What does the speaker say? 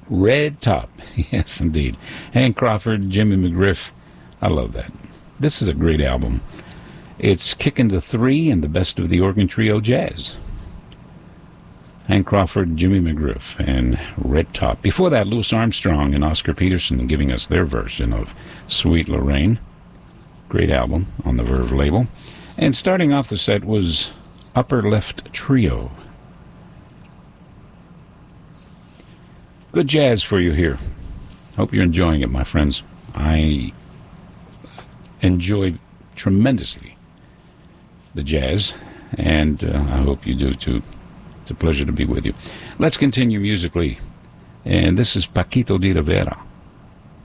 Red Top. Yes, indeed. Hank Crawford, Jimmy McGriff. I love that. This is a great album. It's kicking to 3 and the best of the organ trio jazz. Hank Crawford, Jimmy McGriff, and Red Top. Before that, Louis Armstrong and Oscar Peterson giving us their version of Sweet Lorraine. Great album on the Verve label. And starting off the set was Upper Left Trio. Good jazz for you here. Hope you're enjoying it, my friends. I enjoyed tremendously the jazz, and I hope you do too. It's a pleasure to be with you. Let's continue musically. And this is Paquito de Rivera.